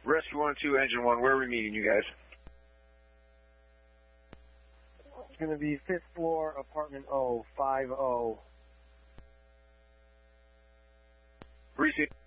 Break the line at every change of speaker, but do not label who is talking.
Rescue 1-2, Engine 1, where are we meeting you guys?
It's going to be 5th floor, apartment O, 5-0.
Receive.